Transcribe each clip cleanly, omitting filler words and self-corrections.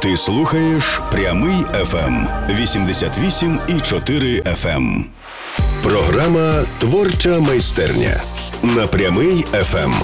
Ти слухаєш Прямий ФМ 88,4 FM. Програма «Творча майстерня» на Прямий ФМ.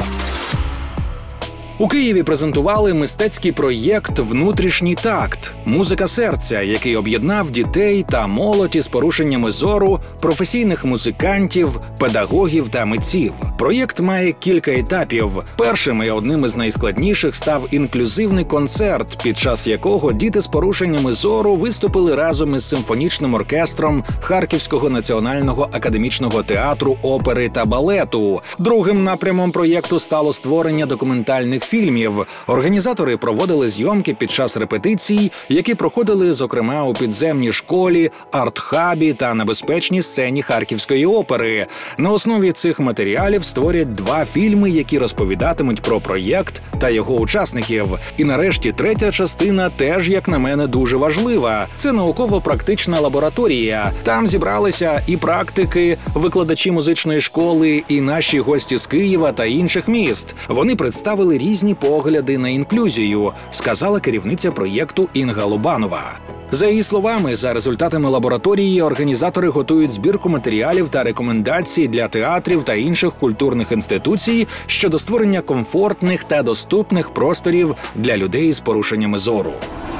У Києві презентували мистецький проєкт «Внутрішній такт» – музика серця, який об'єднав дітей та молодь із порушеннями зору, професійних музикантів, педагогів та митців. Проєкт має кілька етапів. Першим і одним із найскладніших став інклюзивний концерт, під час якого діти з порушеннями зору виступили разом із симфонічним оркестром Харківського національного академічного театру опери та балету. Другим напрямом проєкту стало створення документальних фільмів. Організатори проводили зйомки під час репетицій, які проходили, зокрема, у підземній школі, арт-хабі та на безпечній сцені Харківської опери. На основі цих матеріалів створять 2 фільми, які розповідатимуть про проєкт та його учасників. І нарешті третя частина теж, як на мене, дуже важлива. Це науково-практична лабораторія. Там зібралися і практики, викладачі музичної школи, і наші гості з Києва та інших міст. Вони представили різні погляди на інклюзію, сказала керівниця проєкту Інга Лубанова. За її словами, за результатами лабораторії організатори готують збірку матеріалів та рекомендацій для театрів та інших культурних інституцій щодо створення комфортних та доступних просторів для людей з порушеннями зору.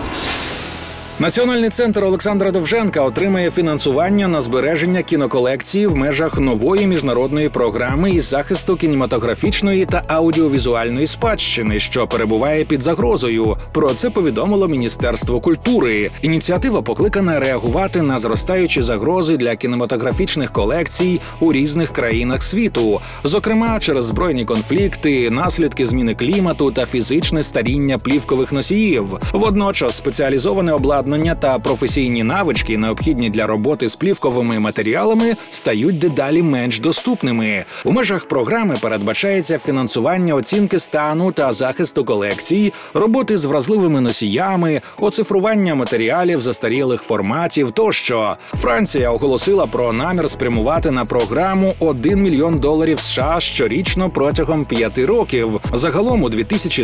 Національний центр Олександра Довженка отримає фінансування на збереження кіноколекції в межах нової міжнародної програми із захисту кінематографічної та аудіовізуальної спадщини, що перебуває під загрозою. Про це повідомило Міністерство культури. Ініціатива покликана реагувати на зростаючі загрози для кінематографічних колекцій у різних країнах світу, зокрема через збройні конфлікти, наслідки зміни клімату та фізичне старіння плівкових носіїв. Водночас спеціалізоване обладнання та професійні навички, необхідні для роботи з плівковими матеріалами, стають дедалі менш доступними. У межах програми передбачається фінансування оцінки стану та захисту колекцій, роботи з вразливими носіями, оцифрування матеріалів застарілих форматів тощо. Франція оголосила про намір спрямувати на програму $1 мільйон США щорічно протягом 5 років. Загалом у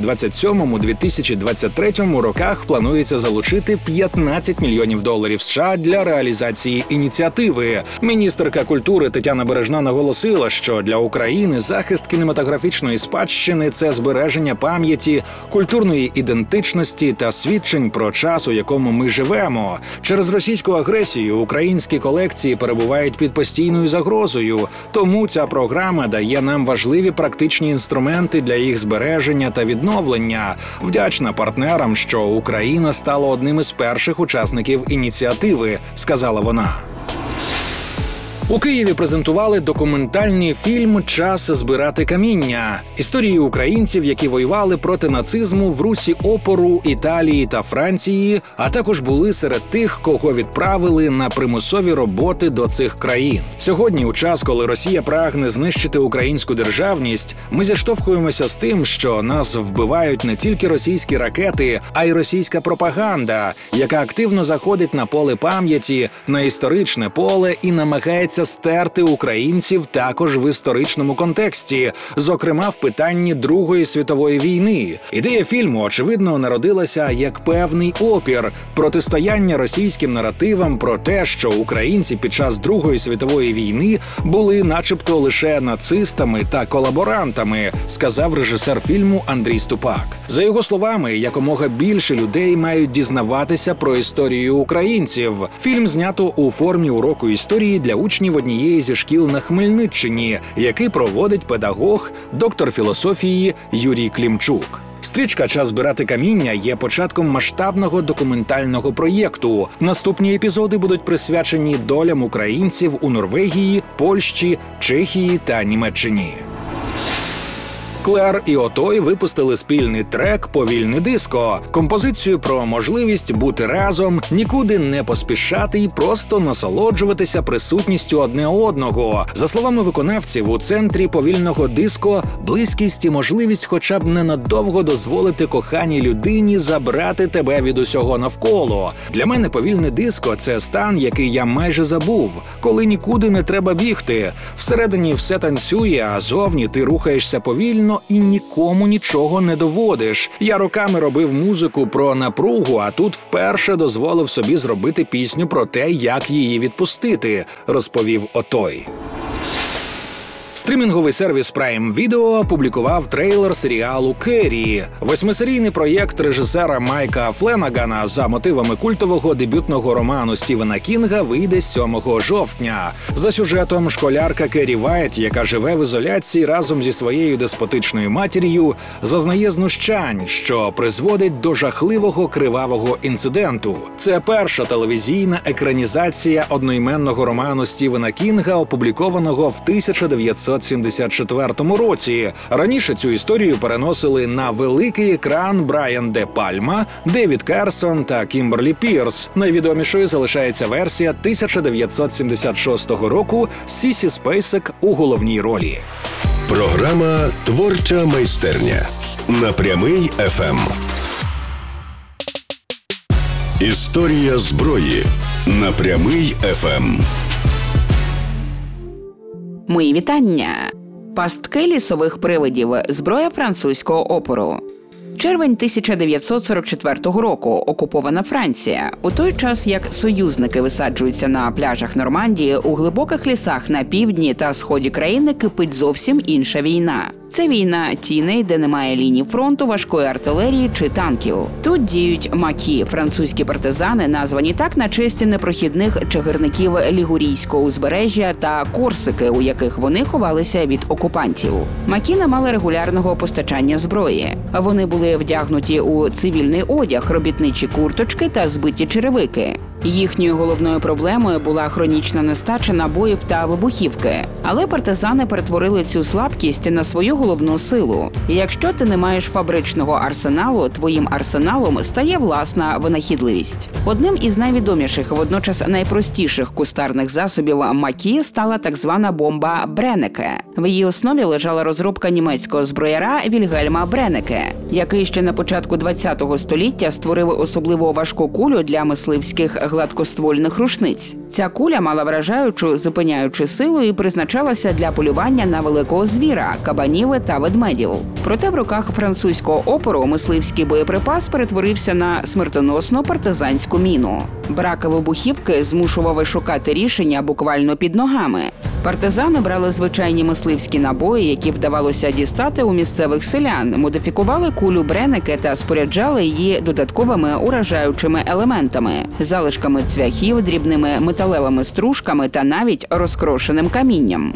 2027-2023 роках планується залучити $15 мільйонів США для реалізації ініціативи. Міністерка культури Тетяна Бережна наголосила, що для України захист кінематографічної спадщини – це збереження пам'яті, культурної ідентичності та свідчень про час, у якому ми живемо. Через російську агресію українські колекції перебувають під постійною загрозою, тому ця програма дає нам важливі практичні інструменти для їх збереження та відновлення. Вдячна партнерам, що Україна стала одним із перших учасників ініціативи, сказала вона. У Києві презентували документальний фільм «Час збирати каміння» – історії українців, які воювали проти нацизму в Русі опору, Італії та Франції, а також були серед тих, кого відправили на примусові роботи до цих країн. Сьогодні, у час, коли Росія прагне знищити українську державність, ми зіштовхуємося з тим, що нас вбивають не тільки російські ракети, а й російська пропаганда, яка активно заходить на поле пам'яті, на історичне поле і намагається стерти українців також в історичному контексті, зокрема в питанні Другої світової війни. Ідея фільму, очевидно, народилася як певний опір, протистояння російським наративам про те, що українці під час Другої світової війни були начебто лише нацистами та колаборантами, сказав режисер фільму Андрій Ступак. За його словами, якомога більше людей мають дізнаватися про історію українців. Фільм знято у формі уроку історії для учнів однієї зі шкіл на Хмельниччині, який проводить педагог, доктор філософії Юрій Клімчук. Стрічка «Час збирати каміння» є початком масштабного документального проєкту. Наступні епізоди будуть присвячені долям українців у Норвегії, Польщі, Чехії та Німеччині. Клер і Отой випустили спільний трек «Повільне диско» – композицію про можливість бути разом, нікуди не поспішати і просто насолоджуватися присутністю одне одного. За словами виконавців, у центрі повільного диско – близькість і можливість хоча б ненадовго дозволити коханій людині забрати тебе від усього навколо. Для мене повільне диско – це стан, який я майже забув, коли нікуди не треба бігти. Всередині все танцює, а зовні ти рухаєшся повільно, вільно і нікому нічого не доводиш. Я роками робив музику про напругу, а тут вперше дозволив собі зробити пісню про те, як її відпустити, розповів отой. Стрімінговий сервіс Prime Video опублікував трейлер серіалу «Керрі». 8-серійний проєкт режисера Майка Фленагана за мотивами культового дебютного роману Стівена Кінга вийде 7 жовтня. За сюжетом школярка Керрі Вайт, яка живе в ізоляції разом зі своєю деспотичною матір'ю, зазнає знущань, що призводить до жахливого кривавого інциденту. Це перша телевізійна екранізація одноіменного роману Стівена Кінга, опублікованого в 1974 році. Раніше цю історію переносили на великий екран Брайан Де Пальма, Девід Керсон та Кімберлі Пірс. Найвідомішою залишається версія 1976 року з Сісі Спейсек у головній ролі. Програма «Творча майстерня» на Прямий ФМ. Історія зброї на Прямий ФМ. Мої вітання! Пастки лісових привидів. Зброя французького опору. Червень 1944 року. Окупована Франція. У той час, як союзники висаджуються на пляжах Нормандії, у глибоких лісах на півдні та сході країни кипить зовсім інша війна. Це війна тіней, де немає ліній фронту, важкої артилерії чи танків. Тут діють макі – французькі партизани, названі так на честь непрохідних чагирників Лігурійського узбережжя та Корсики, у яких вони ховалися від окупантів. Макі не мали регулярного постачання зброї. Вони були вдягнуті у цивільний одяг, робітничі курточки та збиті черевики. Їхньою головною проблемою була хронічна нестача набоїв та вибухівки. Але партизани перетворили цю слабкість на свою головну силу. І якщо ти не маєш фабричного арсеналу, твоїм арсеналом стає власна винахідливість. Одним із найвідоміших, водночас найпростіших кустарних засобів макі стала так звана бомба Бренеке. В її основі лежала розробка німецького зброяра Вільгельма Бренеке, який ще на початку ХХ століття створив особливо важку кулю для мисливських гладкоствольних рушниць. Ця куля мала вражаючу, зупиняючу силу і призначалася для полювання на великого звіра – кабанів та ведмедів. Проте в руках французького опору мисливський боєприпас перетворився на смертоносну партизанську міну. Брак вибухівки змушував шукати рішення буквально під ногами. Партизани брали звичайні мисливські набої, які вдавалося дістати у місцевих селян, модифікували кулю Бренеке та споряджали її додатковими уражаючими елементами – залишками цвяхів, дрібними металевими стружками та навіть розкрошеним камінням.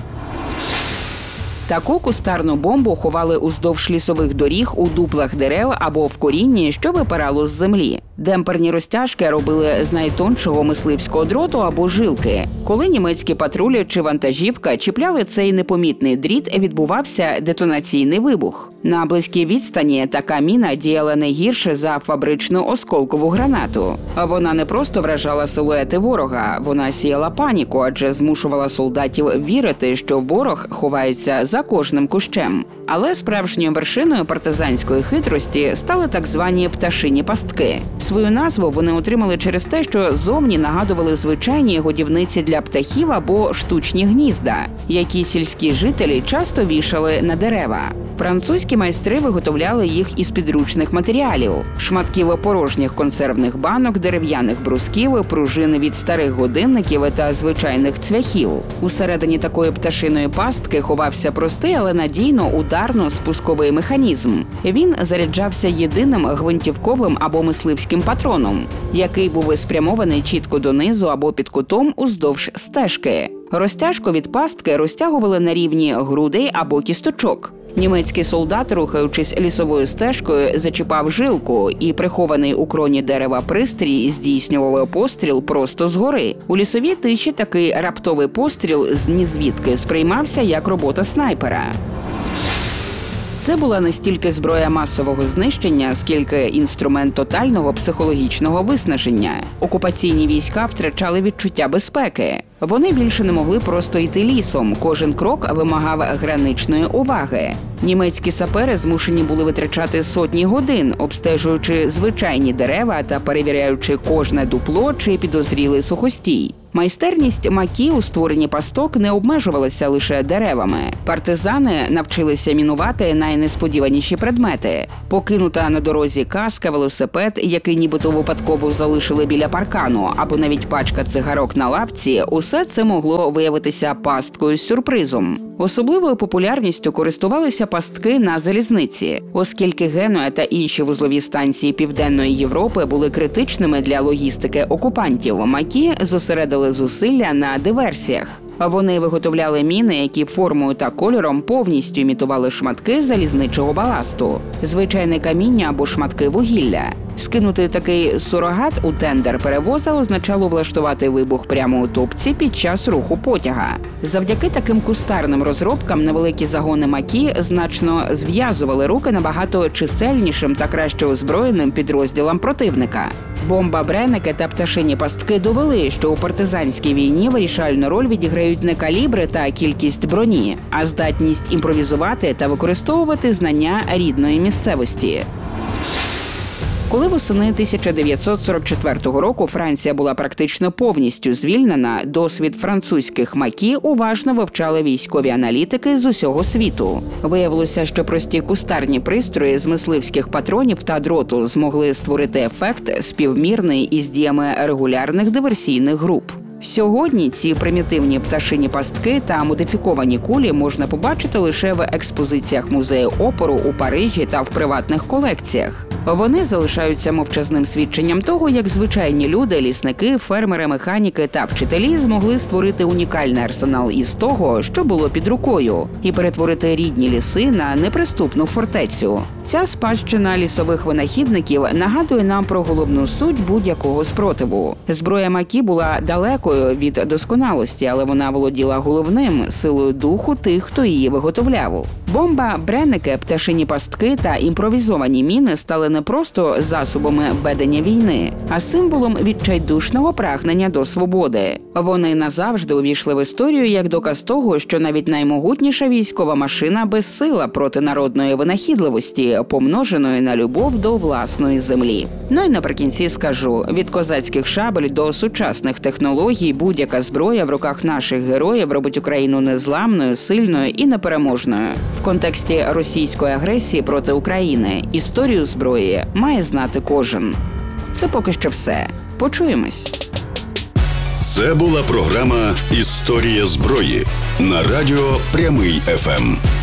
Таку кустарну бомбу ховали уздовж лісових доріг, у дуплах дерев або в корінні, що випирало з землі. Демперні розтяжки робили з найтоншого мисливського дроту або жилки. Коли німецькі патрулі чи вантажівка чіпляли цей непомітний дріт, відбувався детонаційний вибух. На близькій відстані така міна діяла не гірше за фабричну осколкову гранату. Вона не просто вражала силуети ворога, вона сіяла паніку, адже змушувала солдатів вірити, що ворог ховається за кожним кущем. Але справжньою вершиною партизанської хитрості стали так звані пташині пастки. Свою назву вони отримали через те, що зовні нагадували звичайні годівниці для птахів або штучні гнізда, які сільські жителі часто вішали на дерева. Французькі майстри виготовляли їх із підручних матеріалів – шматків порожніх консервних банок, дерев'яних брусків, пружини від старих годинників та звичайних цвяхів. Усередині такої пташиної пастки ховався простий, але надійно ударно-спусковий механізм. Він заряджався єдиним гвинтівковим або мисливським патроном, який був спрямований чітко донизу або під кутом уздовж стежки. Розтяжку від пастки розтягували на рівні грудей або кісточок. Німецький солдат, рухаючись лісовою стежкою, зачіпав жилку, і прихований у кроні дерева пристрій здійснював постріл просто згори. У лісовій тиші такий раптовий постріл з нізвідки сприймався як робота снайпера. Це була не стільки зброя масового знищення, скільки інструмент тотального психологічного виснаження. Окупаційні війська втрачали відчуття безпеки. Вони більше не могли просто йти лісом. Кожен крок вимагав граничної уваги. Німецькі сапери змушені були витрачати сотні годин, обстежуючи звичайні дерева та перевіряючи кожне дупло чи підозрілий сухостій. Майстерність Макі у створенні пасток не обмежувалася лише деревами. Партизани навчилися мінувати найнесподіваніші предмети. Покинута на дорозі каска, велосипед, який нібито випадково залишили біля паркану, або навіть пачка цигарок на лавці – усе це могло виявитися пасткою з сюрпризом. Особливою популярністю користувалися пастки на залізниці, оскільки Генуя та інші вузлові станції Південної Європи були критичними для логістики окупантів. Макі зосередили зусилля на диверсіях. Вони виготовляли міни, які формою та кольором повністю імітували шматки залізничого баласту, звичайне каміння або шматки вугілля. Скинути такий сурогат у тендер перевоза означало влаштувати вибух прямо у топці під час руху потяга. Завдяки таким кустарним розробкам невеликі загони Макі значно зв'язували руки набагато чисельнішим та краще озброєним підрозділам противника. Бомба Бренеке та пташині пастки довели, що у партизанській війні вирішальну роль відіграють не калібри та кількість броні, а здатність імпровізувати та використовувати знання рідної місцевості. Коли восени 1944 року Франція була практично повністю звільнена, досвід французьких Макі уважно вивчали військові аналітики з усього світу. Виявилося, що прості кустарні пристрої з мисливських патронів та дроту змогли створити ефект співмірний із діями регулярних диверсійних груп. Сьогодні ці примітивні пташині пастки та модифіковані кулі можна побачити лише в експозиціях музею опору у Парижі та в приватних колекціях. Вони залишаються мовчазним свідченням того, як звичайні люди, лісники, фермери, механіки та вчителі змогли створити унікальний арсенал із того, що було під рукою, і перетворити рідні ліси на неприступну фортецю. Ця спадщина лісових винахідників нагадує нам про головну суть будь-якого спротиву. Зброя Макі була далекою від досконалості, але вона володіла головним – силою духу тих, хто її виготовляв. Бомба Бренеке, пташині пастки та імпровізовані міни стали не просто засобами ведення війни, а символом відчайдушного прагнення до свободи. Вони назавжди увійшли в історію як доказ того, що навіть наймогутніша військова машина безсила проти народної винахідливості, помноженої на любов до власної землі. Ну і наприкінці скажу, від козацьких шабель до сучасних технологій будь-яка зброя в руках наших героїв робить Україну незламною, сильною і непереможною. В контексті російської агресії проти України історію зброї має знати кожен. Це поки що все. Почуємось. Це була програма «Історія зброї» на радіо Прямий ФМ.